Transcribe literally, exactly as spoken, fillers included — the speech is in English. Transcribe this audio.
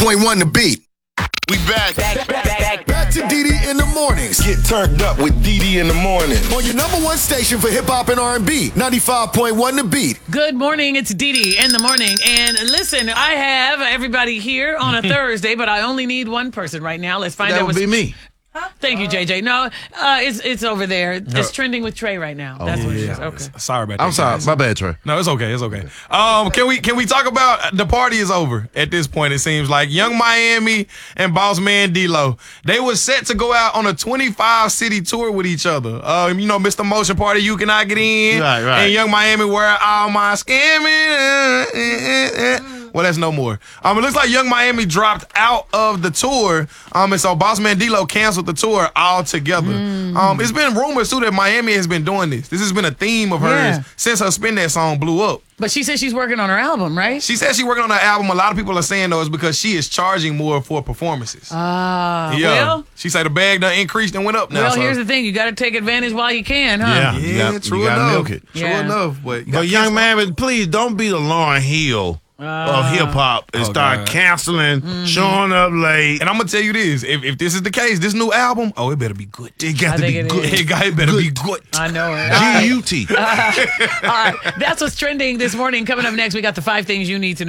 point one The Beat. We back. Back, back, back, back to D D in the mornings. Get turned up with D D in the morning. On your number one station for hip hop and R and B, ninety-five point one The Beat. Good morning, it's D D in the morning. And listen, I have everybody here on a Thursday, but I only need one person right now. Let's find that out would what's... be me. Huh? Thank you, J J. No, uh, it's it's over there. It's trending with Trey right now. That's Oh, what it yeah. is. Okay. Sorry about that. I'm sorry. guys. My bad, Trey. No, it's okay. It's okay. Um, can we can we talk about the party is over at this point? It seems like Young Miami and Boss Man D-Lo, they were set to go out on a twenty-five city tour with each other. Um, you know, Mister Motion Party, you cannot get in. Right, right. And Young Miami, where all my scamming. Well, that's no more. Um, it looks like Young Miami dropped out of the tour. Um, and so Boss Man D-Lo canceled the tour altogether. Mm. Um, it's been rumors too that Miami has been doing this. This has been a theme of hers Yeah. since her Spin That song blew up. But she said she's working on her album, right? She said she's working on her album. A lot of people are saying though it's because she is charging more for performances. Ah, yeah. well, She said the bag done increased and went up now. well. so. Here's the thing: you got to take advantage while you can, huh? Yeah. Yeah, You got- true you gotta enough. milk it. True Yeah. enough. But, But young man, please don't be the Lauryn Hill of hip hop and Oh, start God. canceling, Mm-hmm. showing up late. And I'm gonna tell you this: if, if this is the case, this new album, oh, it better be good. It got I to think be it good. is. It, got, it better be good. I know it. G U T. All right, that's what's trending this morning. Coming up next, we got the five things you need to know.